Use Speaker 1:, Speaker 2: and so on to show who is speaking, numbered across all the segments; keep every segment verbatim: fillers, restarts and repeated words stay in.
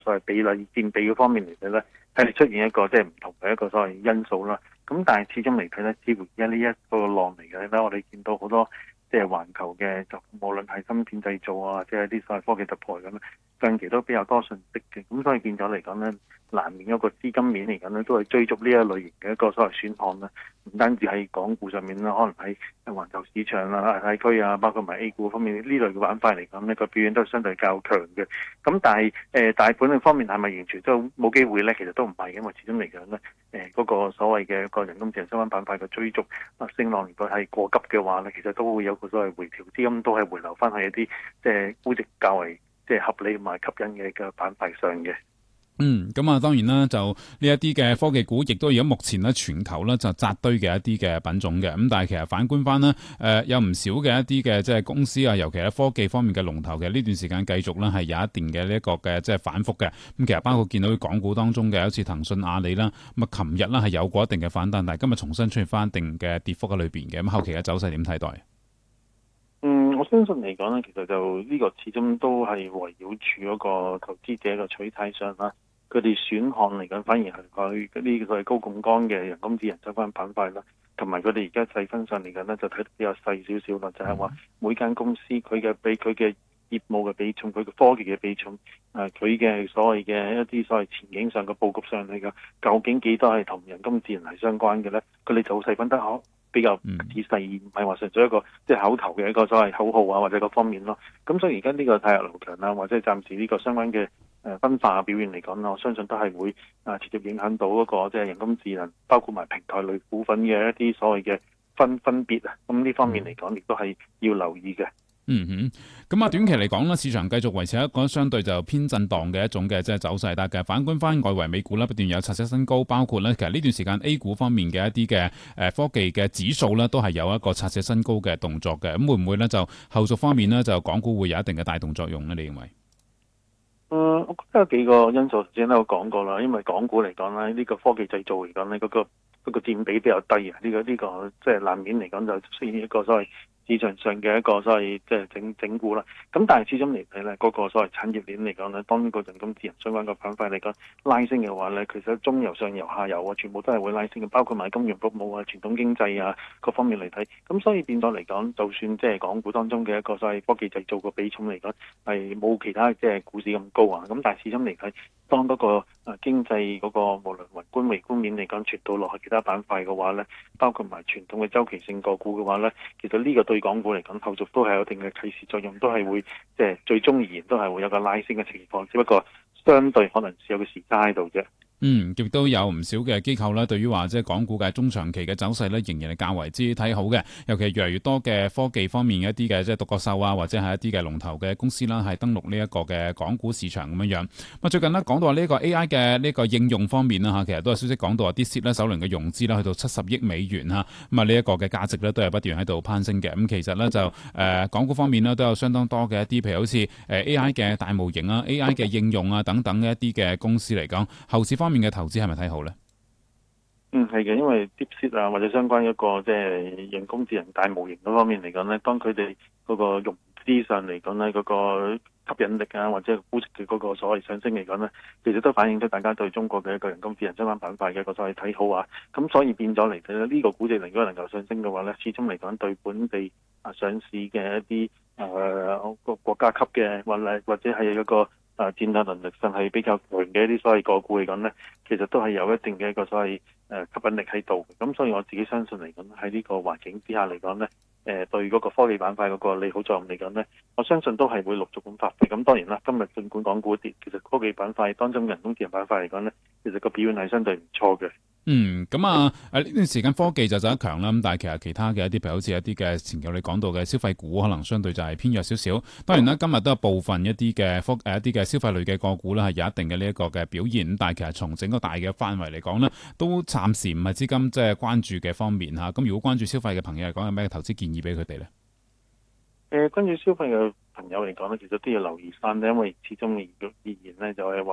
Speaker 1: 所謂比例佔比嗰方面嚟睇咧，係出現一個即係唔同嘅一個所謂因素啦。咁但係始終嚟睇咧，似乎而家呢一個浪嚟嘅咧，我哋見到好多即係環球嘅，就無論係芯片製造啊，即係啲所謂科技突破咁咧，近期都比較多訊息嘅，咁所以變咗嚟講咧，難免一個資金面嚟講咧，都係追逐呢一類型嘅一個所謂選項啦。唔單止喺港股上面啦，可能喺環球市場啊、亞太區啊，包括埋 A 股方面呢類嘅板塊嚟講呢個表現都係相對較強嘅。咁但係誒、呃、大盤嘅方面係咪完全都冇機會咧？其實都唔係，因為始終嚟講咧，誒、呃、嗰、那個所謂嘅個人工智能相關板塊嘅追逐啊升浪，如果係過急嘅話咧，其實都會有個所謂回調，資金都係回流翻去一啲即係估值較為即係合理同埋吸引嘅嘅板塊上嘅。
Speaker 2: 嗯，咁啊，當然啦，就呢一啲嘅科技股，亦都而家目前咧全球咧就紮堆嘅一啲嘅品種嘅。咁但係其實反觀翻呢，誒、呃、有唔少嘅一啲嘅即係公司啊，尤其係科技方面嘅龍頭嘅呢段時間繼續咧係有一定嘅呢一個嘅即係反覆嘅。咁其實包括見到港股當中嘅好似騰訊、阿里啦，咁啊琴日啦係有過一定嘅反彈，但係今日重新出現翻一定嘅跌幅喺裏邊嘅。咁後期嘅走勢點睇待？
Speaker 1: 嗯，我相信嚟講咧，其實就呢個始終都係圍繞住嗰個投資者嘅取態上啦。佢哋選項嚟講，反而係佢呢個係高槓桿嘅人工智能相關板塊啦，同埋佢哋而家細分上嚟講咧，就睇得比較細少少啦，就係、是、話每間公司佢嘅比佢嘅業務嘅比重，佢嘅科技嘅比重，誒佢嘅所謂嘅一啲所謂前景上嘅佈局上嚟講，究竟幾多係同人工智能係相關嘅咧？佢哋就細分得好比較仔細，唔係話純粹一個即係、就是、口頭嘅一個所謂口號啊，或者各方面咯。咁所以而家呢個太陽流強啦，或者暫時呢個相關嘅誒分化嘅表現嚟講，我相信都係會啊直接影響到嗰個即係人工智能，包括埋平台類股份嘅一啲所謂嘅分分別啊。咁呢方面嚟講，亦都係要留意嘅。
Speaker 2: 嗯哼，咁啊短期嚟講咧，市場繼續維持一個相對就偏震盪嘅一種嘅即係走勢，但係反觀翻外圍美股咧，不斷有刷新新高，包括咧其實呢段時間 A 股方面嘅一啲嘅誒科技嘅指數咧，都係有一個刷新新高嘅動作嘅。咁會唔會咧就後續方面咧就港股會有一定嘅帶動作用咧？你認為？
Speaker 1: 嗯，我覺得有幾個因素，頭先都有講過啦。因為港股嚟講咧，呢、這個科技製造嚟講咧，嗰、那個嗰、那個佔比比較低啊。呢、這個呢、這個即係難免嚟講就出現一個所謂市場上嘅一個所謂即係整整固啦。咁但係始終嚟睇咧，嗰、那個所謂產業鏈嚟講咧，當呢個人工智能相關嘅板塊嚟講拉升嘅話咧，其實中游、上游、下游啊，全部都係會拉升嘅，包括埋金融服務啊、傳統經濟啊各方面嚟睇。咁所以變咗嚟講，就算即係港股當中嘅一個所謂科技製造個比重嚟講係冇其他即係股市咁高啊。咁但係始終嚟睇，當嗰個誒經濟嗰個無論宏觀微觀面嚟講傳到落去其他板塊嘅話咧，包括埋傳統嘅周期性個股嘅話咧，其實呢個對港股嚟講後續都係有一定嘅啟示作用，都係會即係最終而言都係會有個拉升嘅情況，只不過相對可能只有個時差喺度啫。
Speaker 2: 嗯，亦都有唔少嘅機構咧，對於話即係港股嘅中長期嘅走勢咧，仍然係較為之睇好嘅。尤其係越嚟越多嘅科技方面一啲嘅即係獨角獸啊，或者係一啲嘅龍頭嘅公司啦，係登陸呢一個嘅港股市場咁樣樣。咁最近呢，講到話呢個 A I 嘅呢個應用方面啦嚇，其實都有消息講到話啲 seed 咧首輪嘅融資啦，去到七十億美元嚇。咁啊呢一個嘅價值咧都係不斷喺度攀升嘅。咁其實咧就誒、呃、港股方面呢，都有相當多嘅一啲，譬如好似誒 A I 嘅大模型啊、A I 嘅應用啊等等嘅一啲嘅公司嚟講，後市方面嘅投資係咪睇好咧？
Speaker 1: 嗯，係嘅，因為 DeepSeek 啊或者相關一個即係人工智能大模型嗰方面嚟講咧，當佢哋嗰個融資上嚟講咧，嗰、嗰個吸引力啊或者估值嘅嗰個所謂上升嚟講咧，其實都反映咗大家對中國嘅一個人工智能相關板塊嘅一個所謂睇好啊。咁所以變咗嚟睇咧，呢個估值如果能夠上升嘅話咧，始終嚟講對本地啊上市嘅一啲誒個國家級嘅或者或者係一個啊戰略能力上係比較強嘅一啲所謂個股嚟講咧，其實都係有一定嘅一個所謂誒吸引力喺度。咁所以我自己相信嚟講喺呢個環境之下嚟講咧，誒對嗰個科技板塊嗰個利好作用嚟講咧，我相信都係會陸續咁發揮。咁當然啦，今日儘管港股跌，其實科技板塊當中人工智能板塊嚟講咧，其實個表現係相對唔錯嘅。
Speaker 2: 嗯，咁啊，誒呢段時間科技就走得強啦，咁但係其實其他嘅一啲，譬如好似一啲嘅前有你講到嘅消費股，可能相對就係偏弱少少。當然啦，今日都有部分一啲嘅科誒一啲嘅消費類嘅個股咧，係有一定嘅呢一個嘅表現。咁但係其實從整個大嘅範圍嚟講咧，都暫時唔係資金即係關注嘅方面嚇。咁如果關注消費嘅朋友嚟講，有咩投資建議俾佢哋咧？
Speaker 1: 誒，關注消費嘅朋友嚟講咧，其實都要留意翻咧，因為始終而而言咧，就係話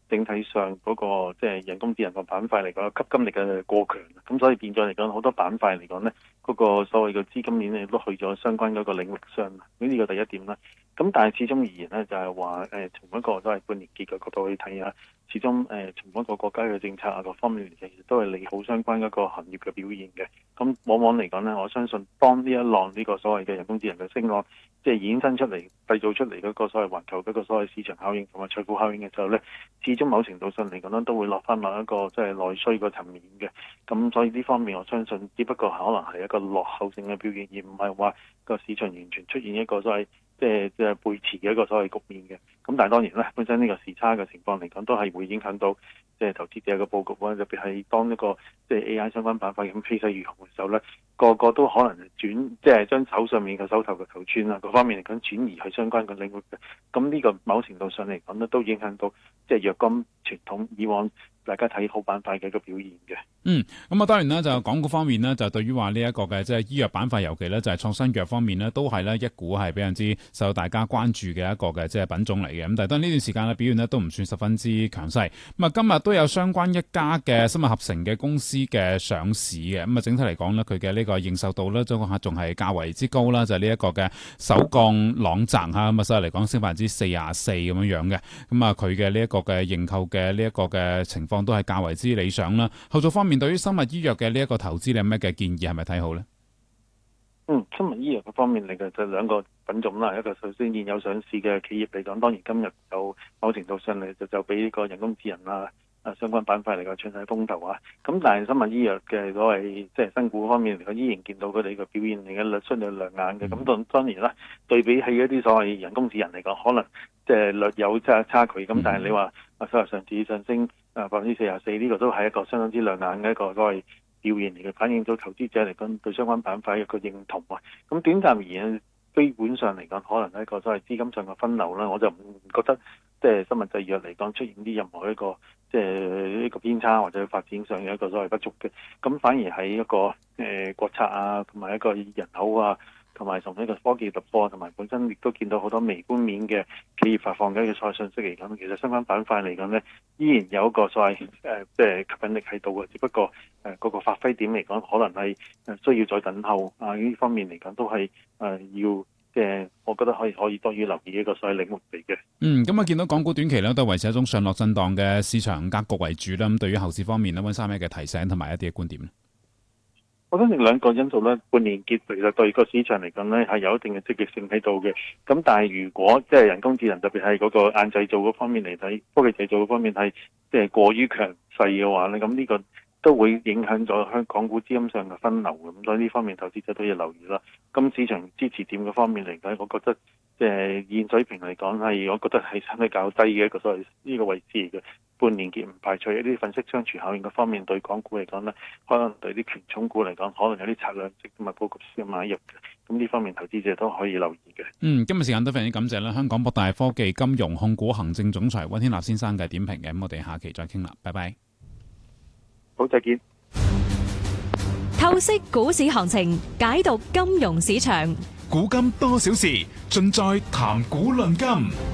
Speaker 1: 整體上嗰個即係人工智能個板塊嚟講，吸金力嘅過強，咁所以變咗嚟講，好多板塊嚟講呢，嗰個所謂嘅資金鏈咧都去咗相關嗰個領域上，咁呢個第一點啦。咁但係始終而言呢，就係話誒，從一個都係半年結嘅角度去睇下，始終誒從一個國家嘅政策啊各方面，其實都係利好相關嗰個行業嘅表現嘅。咁往往嚟講呢，我相信當呢一浪呢個所謂嘅人工智能嘅升浪，即係衍生出嚟、製造出嚟嗰個所謂環球嗰個所謂市場效應同埋財富效應嘅時候呢，始終某程度上嚟講呢，都會落翻落一個即係內需個層面嘅。咁所以呢方面，我相信只不過可能係一個落後性嘅表現，而唔係話個市場完全出現一個所謂即係即係背馳嘅一個所謂局面嘅。咁但係當然咧，本身呢個時差嘅情況嚟講，都係會影響到即係投資者嘅佈局啦。特別係當一個即係 A I 相關板塊咁氣勢如虹嘅時候咧，個個都可能轉即係將手上面嘅手頭嘅頭寸啊各方面嚟講轉移去相關嘅領域嘅。咁呢個某程度上嚟講咧，都影響到即係若干傳統以往大家睇好板塊嘅一個表現嘅。
Speaker 2: 嗯，咁啊當然啦，就港股方面呢，就對於話呢一個嘅即係醫藥板塊，尤其咧就係創新藥方面呢，都係咧一股係比較之受到大家關注嘅一個嘅即係品種嚟嘅。咁但係當呢段時間嘅表現呢，都唔算十分之強勢。咁啊今日都有相關一家嘅生物合成嘅公司嘅上市嘅。咁啊整體嚟講呢，佢嘅呢個認受度呢，仲仲係較為之高啦。就係呢一個嘅首鋼朗澤嚇，咁啊所以嚟講升百分之四十四咁樣樣嘅。咁啊佢嘅呢一個嘅認購嘅呢一個嘅情況都係較為之理想啦。後續方面，對於生物醫藥嘅呢一個投資，你有咩嘅建議，係咪睇好呢？
Speaker 1: 嗯，生物醫藥嘅方面嚟嘅就兩個品種啦。一個首先現有上市嘅企業嚟講，當然今日有某程度上嚟就就俾呢個人工智能啊啊相關板塊嚟講搶晒風頭啊。咁但係生物醫藥嘅所謂即係新股方面嚟講，依然見到佢哋嘅表現嚟嘅略相對亮眼嘅。咁當當然啦，對比起一啲所謂人工智能嚟講，可能即係略有差差距。咁但係你話啊，收入上市上升啊百分之四十四，呢個都係一個相當之亮眼嘅一個所謂表現嚟嘅，反映到投資者嚟講對相關板塊一個認同啊。咁短暫而言，基本上嚟講，可能係一個所謂資金上嘅分流啦。我就唔覺得即係生物製藥嚟講出現啲任何一個即係呢個偏差或者發展上嘅一個所謂不足嘅。咁反而喺一個誒、呃、國策啊，同埋一個人口啊，同埋從呢個科技突破，同埋本身亦都見到好多微觀面嘅企業發放嘅一個所謂信息嚟講，其實相關板塊嚟講呢，依然有一個所謂誒即係吸引力喺度嘅，只不過誒嗰、呃那個發揮點嚟講，可能係誒需要再等候啊呢方面嚟講都係誒、呃、要即係我覺得可以可以多於留意一個所謂領域嚟嘅。嗯，
Speaker 2: 咁啊見到港股短期咧都維持一種上落震盪嘅市場格局為主啦。咁對於後市方面咧，溫生咩嘅提醒同埋一啲嘅觀點咧？
Speaker 1: 我相信兩個因素咧，半年結其實對個市場嚟講咧係有一定嘅積極性喺度嘅。咁但係如果即係人工智能，特別係嗰個硬製造嗰方面嚟睇，科技製造嗰方面係即係過於強勢嘅話咧，咁呢個都會影響咗香港股資金上嘅分流嘅。咁所以呢方面投資者都要留意啦。咁市場支持點嘅方面嚟講，我覺得即係現水平嚟講係，我覺得係相對較低嘅一個所謂呢個位置嚟嘅。半年結唔排除一啲粉飾倉儲效應嘅方面對港股嚟講呢，可能對啲權重股嚟講，可能有啲策略性同埋佈局先買入嘅。咁呢方面投資者都可以留意嘅。
Speaker 2: 嗯，今日時間都非常之感謝啦，香港博大科技金融控股行政總裁溫天納先生嘅點評嘅。咁我哋下期再傾啦，拜拜。
Speaker 1: 好，再見。
Speaker 3: 透析股市行情，解讀金融市場，
Speaker 4: 古今多少事，盡在談股論金。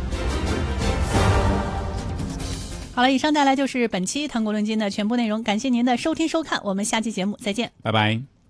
Speaker 5: 好了，以上帶來就是本期談股論金的全部內容，感謝您的收聽收看，我們下期節目再見，
Speaker 2: 拜拜。